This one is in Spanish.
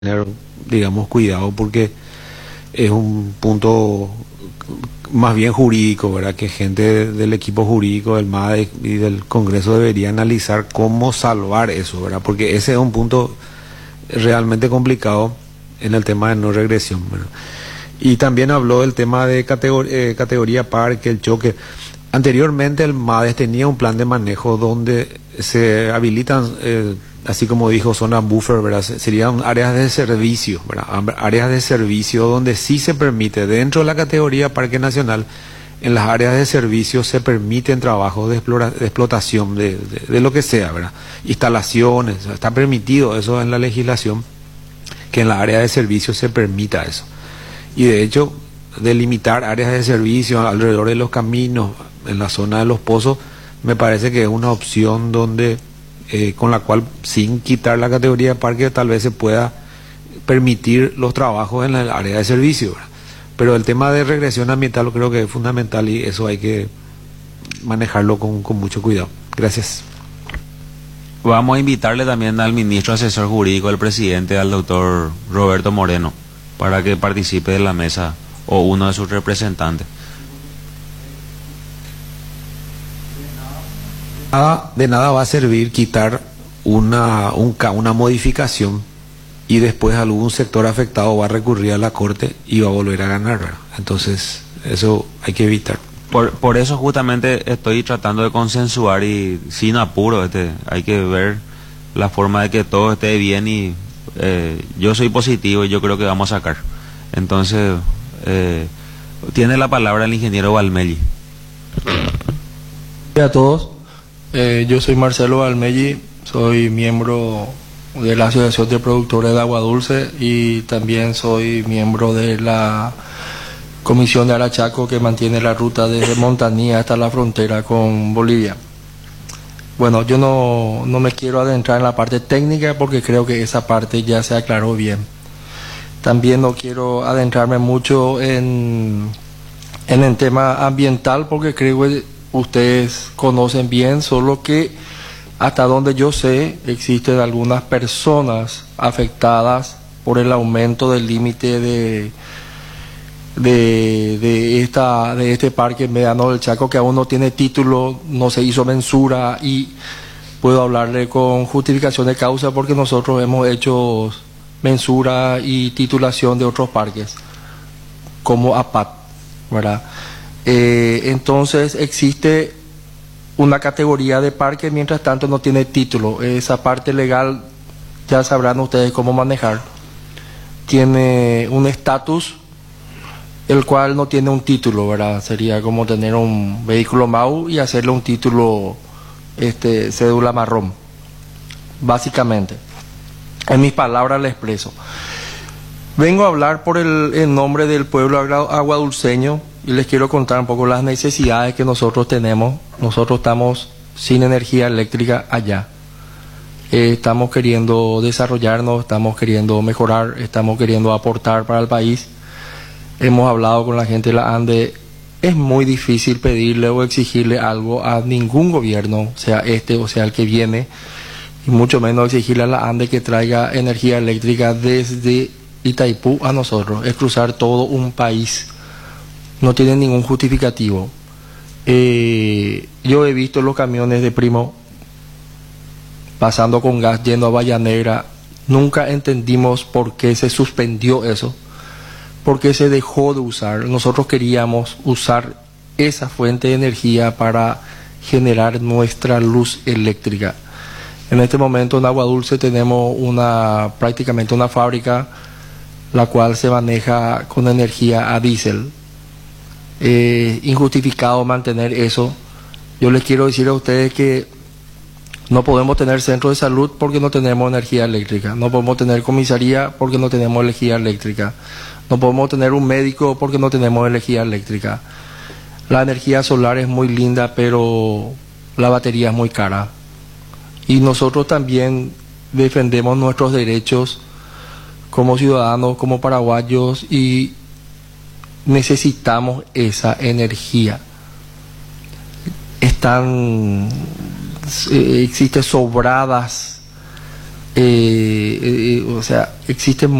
tener, digamos, cuidado porque es un punto más bien jurídico, ¿verdad? Que gente del equipo jurídico del MADE y del Congreso debería analizar cómo salvar eso, ¿verdad? Porque ese es un punto realmente complicado en el tema de no regresión, ¿verdad? Y también habló del tema de categoría par, que el choque. Anteriormente el MADES tenía un plan de manejo donde se habilitan, así como dijo, zonas buffer, ¿verdad? Serían áreas de servicio, ¿verdad? Áreas de servicio donde sí se permite, dentro de la categoría Parque Nacional, en las áreas de servicio se permiten trabajos de explotación de lo que sea, ¿verdad? Instalaciones, está permitido eso en la legislación, que en la área de servicio se permita eso. Y de hecho, delimitar áreas de servicio alrededor de los caminos, en la zona de los pozos, me parece que es una opción donde con la cual, sin quitar la categoría de parque, tal vez se pueda permitir los trabajos en la área de servicio, ¿verdad? Pero el tema de regresión ambiental creo que es fundamental y eso hay que manejarlo con mucho cuidado. Gracias. Vamos a invitarle también al ministro asesor jurídico del presidente, al doctor Roberto Moreno, para que participe de la mesa o uno de sus representantes. De nada va a servir quitar una modificación y después algún sector afectado va a recurrir a la corte y va a volver a ganar, ¿verdad? Entonces eso hay que evitar. Por eso justamente estoy tratando de consensuar y sin apuro, hay que ver la forma de que todo esté bien y yo soy positivo y yo creo que vamos a sacar. Entonces, tiene la palabra el ingeniero Valmelli. Hola a todos, yo soy Marcelo Valmelli, soy miembro de la Asociación de Productores de Agua Dulce y también soy miembro de la Comisión de Arachaco que mantiene la ruta desde Montanía hasta la frontera con Bolivia. Bueno, yo no me quiero adentrar en la parte técnica porque creo que esa parte ya se aclaró bien. También no quiero adentrarme mucho en el tema ambiental porque creo que ustedes conocen bien, solo que hasta donde yo sé existen algunas personas afectadas por el aumento del límite de este parque mediano del Chaco, que aún no tiene título, no se hizo mensura y puedo hablarle con justificación de causa porque nosotros hemos hecho mensura y titulación de otros parques como APAT, ¿verdad? Entonces existe una categoría de parque, mientras tanto no tiene título. Esa parte legal ya sabrán ustedes cómo manejar. Tiene un estatus el cual no tiene un título, ¿verdad? Sería como tener un vehículo MAU y hacerle un título cédula marrón, básicamente. En mis palabras le expreso. Vengo a hablar por en nombre del pueblo aguadulceño y les quiero contar un poco las necesidades que nosotros tenemos. Nosotros estamos sin energía eléctrica allá. Estamos queriendo desarrollarnos, estamos queriendo mejorar, estamos queriendo aportar para el país. Hemos hablado con la gente de la ANDE. Es muy difícil pedirle o exigirle algo a ningún gobierno, sea este o sea el que viene, y mucho menos exigirle a la ANDE que traiga energía eléctrica desde Itaipú a nosotros. Es cruzar todo un país, no tiene ningún justificativo. Yo he visto los camiones de Primo pasando con gas yendo a Bahía Negra. Nunca entendimos por qué se suspendió eso, por qué se dejó de usar. Nosotros queríamos usar esa fuente de energía para generar nuestra luz eléctrica. En este momento en Agua Dulce tenemos prácticamente una fábrica la cual se maneja con energía a diésel. Injustificado mantener eso. Yo les quiero decir a ustedes que no podemos tener centro de salud porque no tenemos energía eléctrica. No podemos tener comisaría porque no tenemos energía eléctrica. No podemos tener un médico porque no tenemos energía eléctrica. La energía solar es muy linda, pero la batería es muy cara. Y nosotros también defendemos nuestros derechos como ciudadanos, como paraguayos, y necesitamos esa energía. Existen sobradas o sea, existen